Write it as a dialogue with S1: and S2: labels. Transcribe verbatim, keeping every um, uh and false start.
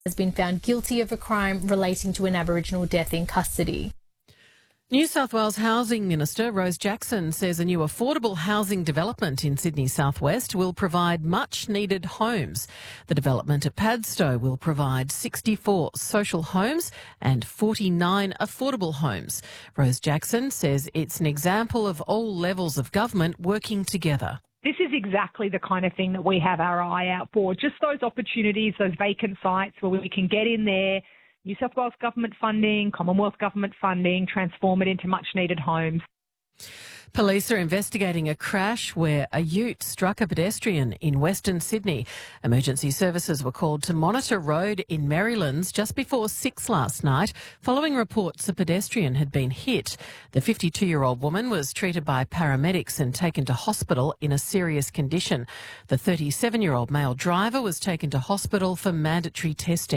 S1: has been found guilty of a crime relating to an Aboriginal death in custody.
S2: New South Wales Housing Minister Rose Jackson says a new affordable housing development in Sydney's southwest will provide much-needed homes. The development at Padstow will provide sixty-four social homes and forty-nine affordable homes. Rose Jackson says it's an example of all levels of government working together.
S3: This is exactly the kind of thing that we have our eye out for, just those opportunities, those vacant sites where we can get in there, New South Wales government funding, Commonwealth government funding, transform it into much-needed homes.
S2: Police are investigating a crash where a ute struck a pedestrian in Western Sydney. Emergency services were called to Monitor Road in Marylands just before six last night, following reports a pedestrian had been hit. The fifty-two-year-old woman was treated by paramedics and taken to hospital in a serious condition. The thirty-seven-year-old male driver was taken to hospital for mandatory testing.